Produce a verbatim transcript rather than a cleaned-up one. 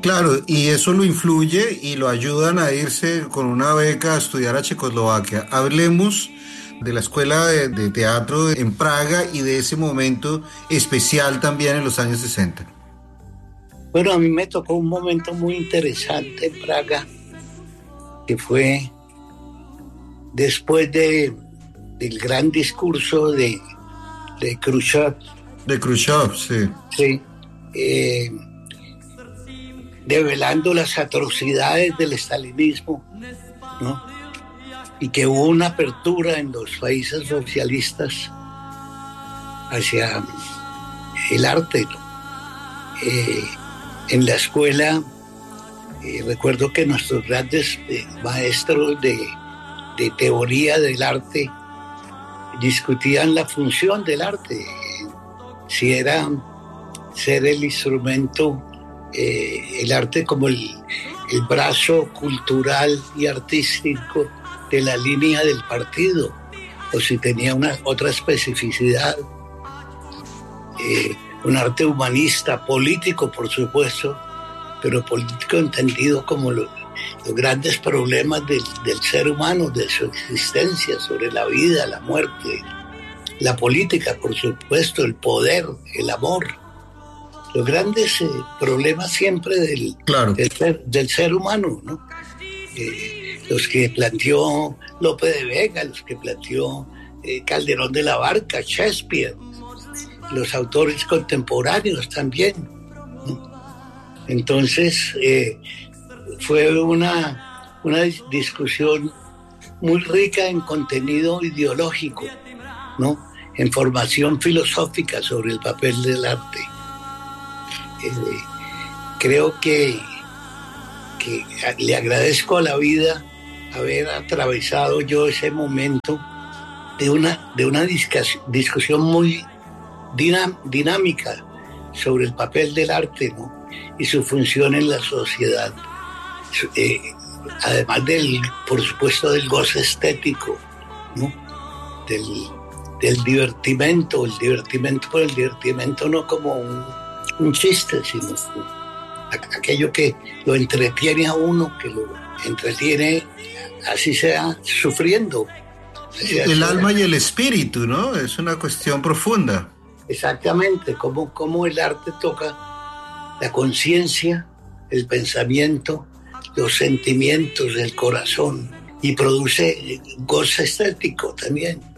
Claro, y eso lo influye y lo ayudan a irse con una beca a estudiar a Checoslovaquia. Hablemos de la escuela de, de teatro en Praga y de ese momento especial también en los años sesenta. Bueno, a mí me tocó un momento muy interesante en Praga, que fue después de, del gran discurso de, de Khrushchev. De Khrushchev, sí. Sí. Eh, develando las atrocidades del estalinismo, ¿no? Y que hubo una apertura en los países socialistas hacia el arte, ¿no? Eh, en la escuela, eh, recuerdo que nuestros grandes eh, maestros de, de teoría del arte discutían la función del arte, eh, si era ser el instrumento, eh, el arte como el, el brazo cultural y artístico de la línea del partido, o si tenía una otra especificidad, eh, un arte humanista, político por supuesto, pero político entendido como los, los grandes problemas del, del ser humano, de su existencia, sobre la vida, la muerte, la política por supuesto, el poder, el amor, los grandes eh, problemas siempre del, claro. del, ser, del ser humano, ¿no? Eh, los que planteó Lope de Vega, los que planteó eh, Calderón de la Barca, Shakespeare, los autores contemporáneos también, ¿no? Entonces eh, fue una, una discusión muy rica en contenido ideológico, ¿no? En formación filosófica sobre el papel del arte. Eh, creo que, que le agradezco a la vida haber atravesado yo ese momento de una, de una discus- discusión muy dinam- dinámica sobre el papel del arte, ¿no? Y su función en la sociedad. Eh, además del, por supuesto, del goce estético, ¿no? Del, del divertimento, el divertimento por el divertimento no como un, un chiste, sino aquello que lo entretiene a uno, que lo entretiene, así sea sufriendo. Así El sea, alma y el espíritu, ¿no? Es una cuestión profunda. Exactamente, cómo, cómo el arte toca la conciencia, el pensamiento, los sentimientos del corazón y produce goce estético también.